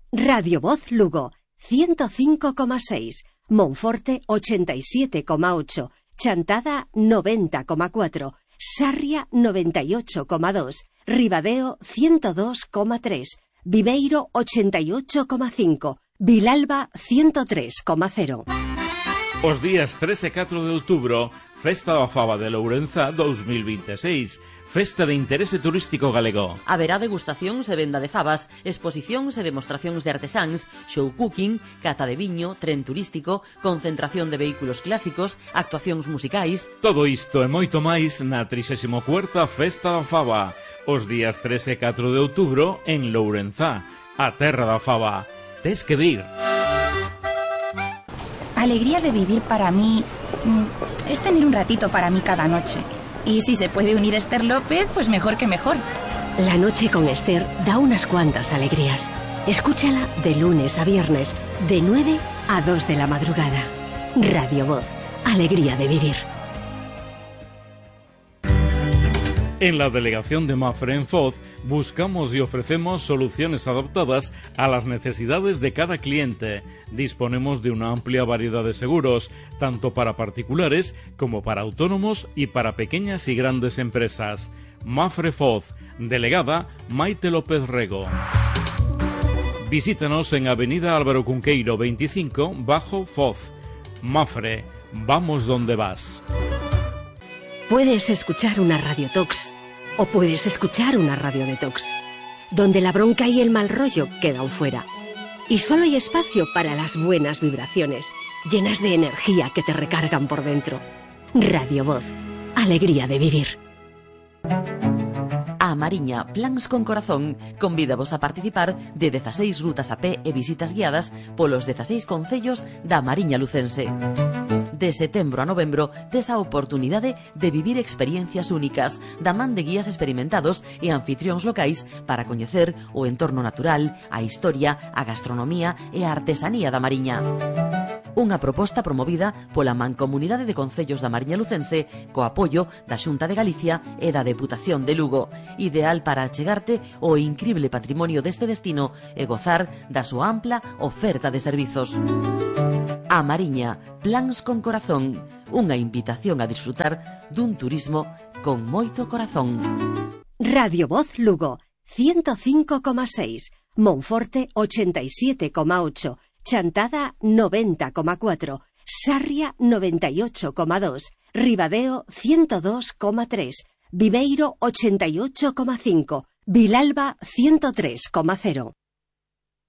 Radio Voz Lugo, 105,6, Monforte 87,8, Chantada 90,4, Sarria 98,2, Ribadeo 102,3, Viveiro 88,5, Vilalba 103,0. Os días 3 e 4 de outubro, Festa da Faba de Lourenza 2026, Festa de interese turístico galego. Haberá degustacións e venda de fabas, exposicións e demostracións de artesáns, show cooking, cata de viño, tren turístico, concentración de vehículos clásicos, actuacións musicais... Todo isto e moito máis na 34ª Festa da Faba, os días 3 e 4 de outubro en Lourenza, a terra da faba. Tes que vir. Alegría de vivir para mí es tener un ratito para mí cada noche. Y si se puede unir Esther López, pues mejor que mejor. La noche con Esther da unas cuantas alegrías. Escúchala de lunes a viernes, de 9 a 2 de la madrugada. Radio Voz, alegría de vivir. En la delegación de Mafre en Foz buscamos y ofrecemos soluciones adaptadas a las necesidades de cada cliente. Disponemos de una amplia variedad de seguros, tanto para particulares como para autónomos y para pequeñas y grandes empresas. Mafre Foz, delegada Maite López Rego. Visítanos en Avenida Álvaro Cunqueiro 25, Bajo Foz. Mafre, vamos donde vas. Puedes escuchar una radiotox o puedes escuchar una radiodetox, donde la bronca y el mal rollo quedan fuera. Y solo hay espacio para las buenas vibraciones, llenas de energía que te recargan por dentro. Radio Voz, alegría de vivir. A Mariña Plans con Corazón convídavos a participar de 16 rutas a pé e visitas guiadas polos 16 concellos da Mariña Lucense. De setembro a novembro tes a oportunidade de vivir experiencias únicas da man de guías experimentados e anfitrións locais para coñecer o entorno natural, a historia, a gastronomía e a artesanía da Mariña. Unha proposta promovida pola Mancomunidade de Concellos da Mariña Lucense co apoio da Xunta de Galicia e da Deputación de Lugo, ideal para achegarte o incrible patrimonio deste destino e gozar da súa ampla oferta de servizos. A Mariña, Plans con Corazón, unha invitación a disfrutar dun turismo con moito corazón. Radio Voz Lugo, 105,6, Monforte 87,8, Chantada 90,4, Sarria 98,2, Ribadeo 102,3, Viveiro 88,5, Vilalba 103,0.